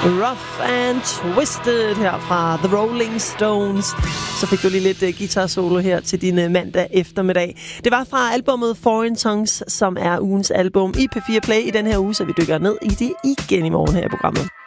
Rough and Twisted her fra The Rolling Stones. Så fik du lige lidt guitar solo her til din mandag eftermiddag. Det var fra albumet Foreign Tongues, som er ugens album i P4 Play i den her uge, så vi dykker ned i det igen i morgen her i programmet.